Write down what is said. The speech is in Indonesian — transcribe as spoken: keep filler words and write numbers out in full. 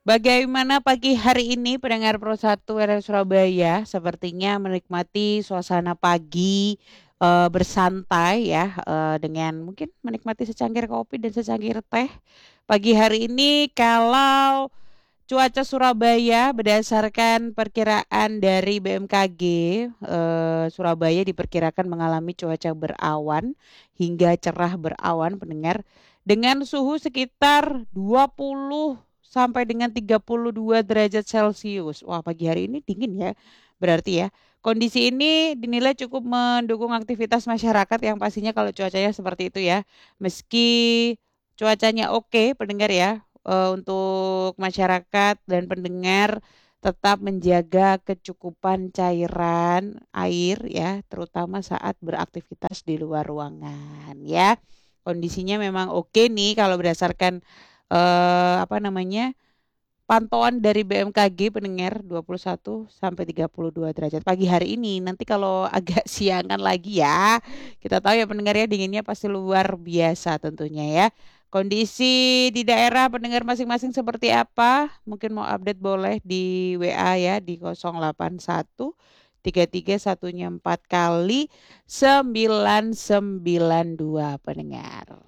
Bagaimana pagi hari ini pendengar Pro satu R R Surabaya? Sepertinya menikmati suasana pagi eh, bersantai ya eh, dengan mungkin menikmati secangkir kopi dan secangkir teh. Pagi hari ini kalau cuaca Surabaya berdasarkan perkiraan dari B M K G, eh, Surabaya diperkirakan mengalami cuaca berawan hingga cerah berawan pendengar dengan suhu sekitar dua puluh sampai dengan tiga puluh dua derajat Celcius. Wah, pagi hari ini dingin ya. Berarti ya. Kondisi ini dinilai cukup mendukung aktivitas masyarakat yang pastinya kalau cuacanya seperti itu ya. Meski cuacanya oke, pendengar ya, eh, untuk masyarakat dan pendengar tetap menjaga kecukupan cairan air ya, terutama saat beraktivitas di luar ruangan ya. Kondisinya memang oke nih kalau berdasarkan eh, apa namanya? Pantauan dari B M K G pendengar dua puluh satu sampai tiga puluh dua derajat pagi hari ini. Nanti kalau agak siangan lagi ya, kita tahu ya pendengar ya dinginnya pasti luar biasa tentunya ya. Kondisi di daerah pendengar masing-masing seperti apa? Mungkin mau update boleh di W A ya di nol delapan satu tiga tiga satu empat kali sembilan sembilan dua pendengar.